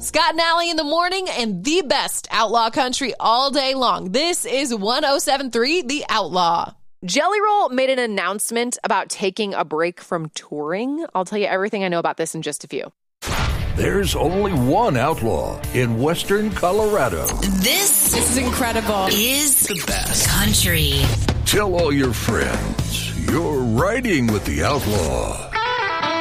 Scott and Allie in the morning and the best outlaw country all day long. This is 107.3 The Outlaw. Jelly Roll made an announcement about taking a break from touring. I'll tell you everything I know about this in just a few. There's only one outlaw in Western Colorado. This is incredible. Is the best country. Tell all your friends you're riding with the outlaw.